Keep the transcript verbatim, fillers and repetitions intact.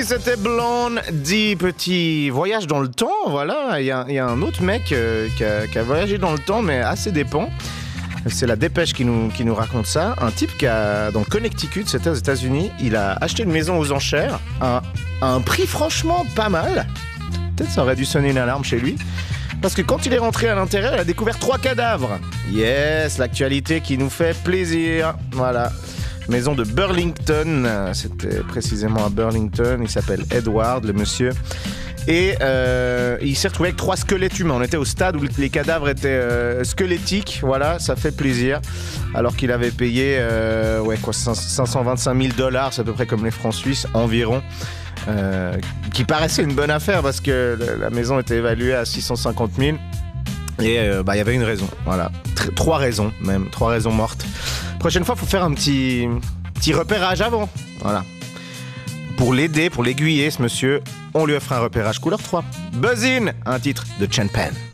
C'était Blondie, petit voyage dans le temps, voilà. Il y a, il y a un autre mec euh, qui, a, qui a voyagé dans le temps, mais à ses dépens. C'est la Dépêche qui nous, qui nous raconte ça. Un type qui a, dans le Connecticut, c'était aux États-Unis, il a acheté une maison aux enchères à, à un prix franchement pas mal. Peut-être ça aurait dû sonner une alarme chez lui. Parce que quand il est rentré à l'intérieur, il a découvert trois cadavres. Yes, l'actualité qui nous fait plaisir. Voilà. Maison de Burlington, c'était précisément à Burlington, il s'appelle Edward, le monsieur. Et euh, il s'est retrouvé avec trois squelettes humains. On était au stade où les cadavres étaient euh, squelettiques, voilà, ça fait plaisir. Alors qu'il avait payé euh, ouais, quoi, cinq cent vingt-cinq mille dollars, c'est à peu près comme les francs suisses environ. Euh, qui paraissait une bonne affaire parce que la maison était évaluée à six cent cinquante mille. Et euh, bah, y avait une raison, voilà. Tr- trois raisons, même, trois raisons mortes. Prochaine fois, il faut faire un petit, petit repérage avant, voilà. Pour l'aider, pour l'aiguiller, ce monsieur, on lui offre un repérage couleur trois. Buzz In, un titre de Chen Pen.